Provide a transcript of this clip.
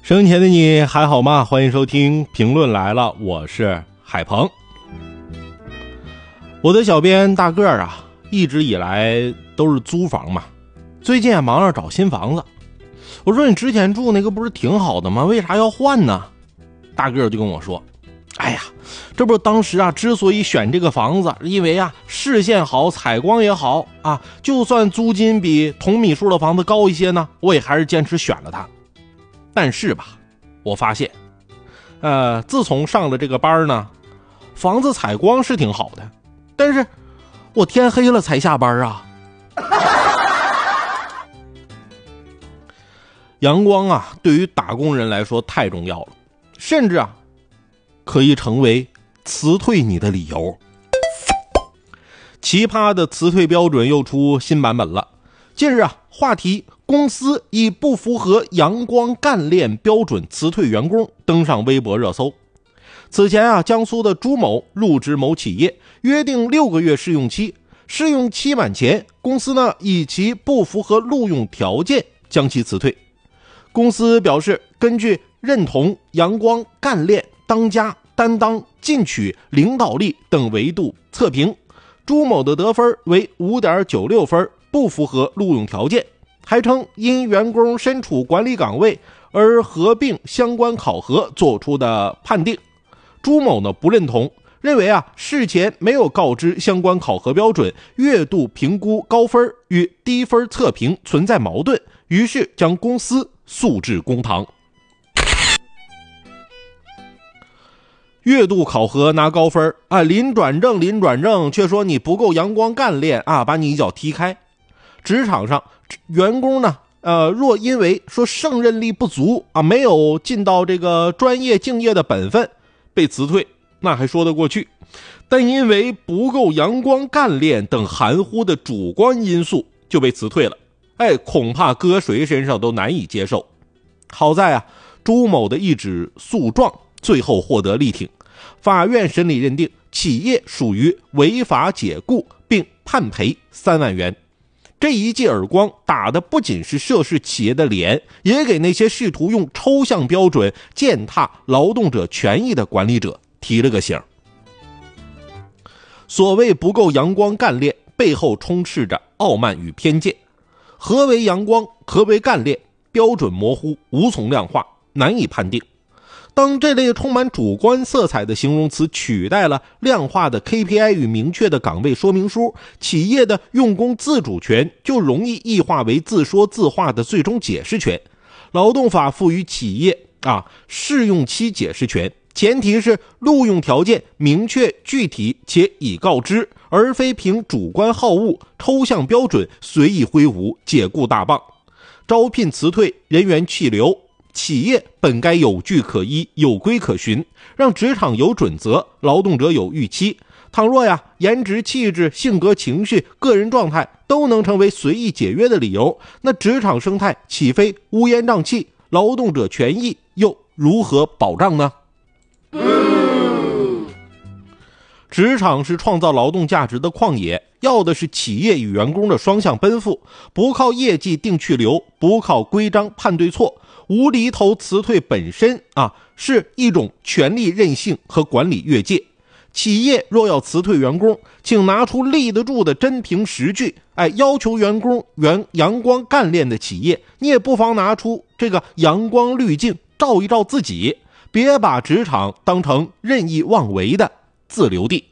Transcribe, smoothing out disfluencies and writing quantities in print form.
生前的你还好吗？欢迎收听评论来了，我是海鹏。我的小编大个儿啊，一直以来都是租房嘛，最近忙着找新房子。我说你之前住那个不是挺好的吗？为啥要换呢？大个儿就跟我说，哎呀，这不是当时啊，之所以选这个房子，因为啊视线好，采光也好啊，就算租金比同米数的房子高一些呢，我也还是坚持选了它。但是吧，我发现自从上了这个班呢，房子采光是挺好的，但是我天黑了才下班啊。阳光啊，对于打工人来说太重要了，甚至啊可以成为辞退你的理由。奇葩的辞退标准又出新版本了。近日啊，话题公司以不符合阳光干练标准辞退员工登上微博热搜。此前啊，江苏的朱某入职某企业，约定6个月试用期，试用期满前，公司呢以其不符合录用条件将其辞退。公司表示，根据认同、阳光、干练、当家、担当、进取、领导力等维度测评，朱某的得分为 5.96 分，不符合录用条件。还称因员工身处管理岗位而合并相关考核做出的判定。朱某呢不认同，认为啊事前没有告知相关考核标准，月度评估高分与低分测评存在矛盾，于是将公司诉至公堂。月度考核拿高分啊，临转正却说你不够阳光干练啊，把你一脚踢开。职场上员工呢若因为说胜任力不足啊，没有尽到这个专业敬业的本分被辞退，那还说得过去，但因为不够阳光干练等含糊的主观因素就被辞退了，恐怕搁谁身上都难以接受。好在啊，朱某的一纸诉状最后获得力挺，法院审理认定企业属于违法解雇，并判赔3万元。这一记耳光打的不仅是涉事企业的脸，也给那些试图用抽象标准践踏劳动者权益的管理者提了个醒。所谓不够阳光干练，背后充斥着傲慢与偏见。何为阳光，何为干练，标准模糊，无从量化，难以判定。当这类充满主观色彩的形容词取代了量化的 KPI 与明确的岗位说明书，企业的用工自主权就容易异化为自说自话的最终解释权。劳动法赋予企业试用期解释权，前提是录用条件明确具体且已告知，而非凭主观好恶、抽象标准随意挥舞，解雇大棒。招聘辞退，人员去留，企业本该有据可依，有规可循，让职场有准则，劳动者有预期。倘若颜值、气质、性格、情绪、个人状态都能成为随意解约的理由，那职场生态岂非乌烟瘴气？劳动者权益又如何保障呢？职场是创造劳动价值的旷野，要的是企业与员工的双向奔赴，不靠业绩定去留，不靠规章判对错。无厘头辞退本身是一种权力任性和管理越界。企业若要辞退员工，请拿出立得住的真凭实据。要求员工阳光干练的企业，你也不妨拿出这个阳光滤镜照一照自己，别把职场当成任意妄为的自留地。